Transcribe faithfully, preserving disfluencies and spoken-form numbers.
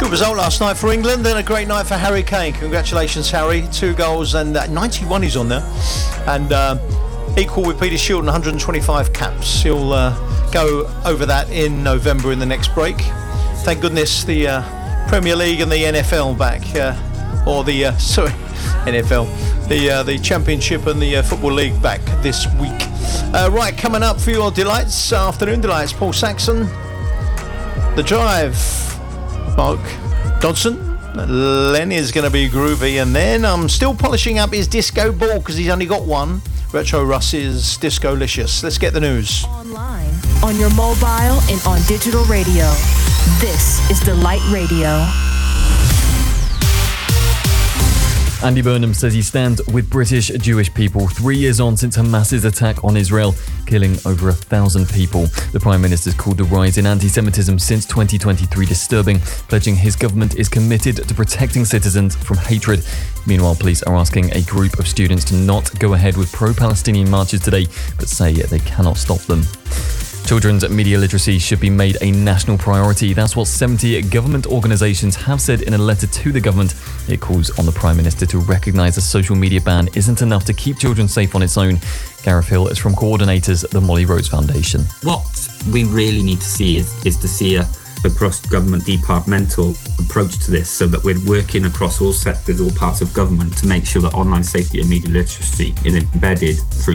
Good result last night for England and a great night for Harry Kane. Congratulations, Harry. Two goals and uh, ninety-one he's on there. And uh, equal with Peter Shilton, one hundred twenty-five caps. He'll uh, go over that in November in the next break. Thank goodness the uh, Premier League and the N F L back. Uh, or the, uh, sorry, N F L. The, uh, the Championship and the uh, Football League back this week. Uh, right, coming up for your delights, afternoon delights, Paul Saxon. The Drive, Mark Dodson. Len is going to be groovy, and then I'm still polishing up his disco ball because he's only got one. Retro Russ's Disco-licious. Let's get the news. Online, on your mobile, and on digital radio. This is Delight Radio. Andy Burnham says he stands with British Jewish people three years on since Hamas's attack on Israel, killing over a thousand people. The Prime Minister's called the rise in anti-Semitism since twenty twenty-three disturbing, pledging his government is committed to protecting citizens from hatred. Meanwhile, police are asking a group of students to not go ahead with pro-Palestinian marches today, but say they cannot stop them. Children's media literacy should be made a national priority. That's what seventy government organisations have said in a letter to the government. It calls on the Prime Minister to recognise a social media ban isn't enough to keep children safe on its own. Gareth Hill is from coordinators at the Molly Rhodes Foundation. What we really need to see is, is to see a cross-government departmental approach to this, so that we're working across all sectors, all parts of government, to make sure that online safety and media literacy is embedded through